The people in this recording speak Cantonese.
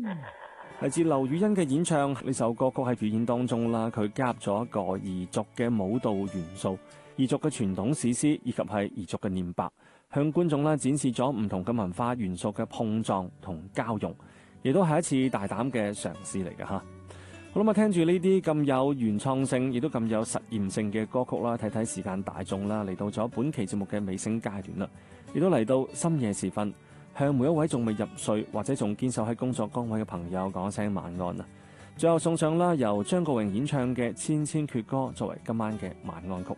嚟自劉雨欣嘅演唱，呢首歌曲喺表演當中啦，佢加入咗一個彝族嘅舞蹈元素、彝族嘅傳統史詩以及係彝族嘅念白，向觀眾啦展示咗唔同嘅文化元素嘅碰撞同交融，亦都係一次大膽嘅嘗試嚟嘅嚇。好啦，聽住呢啲咁有原創性，亦都咁有實驗性嘅歌曲啦，睇睇時間大眾啦，嚟到咗本期節目嘅尾聲階段啦，亦都嚟到深夜時分。向每一位仲未入睡或者仲堅守喺工作崗位嘅朋友講聲晚安啊！最後送上啦，由張國榮演唱嘅《千千闕歌》作為今晚嘅晚安曲。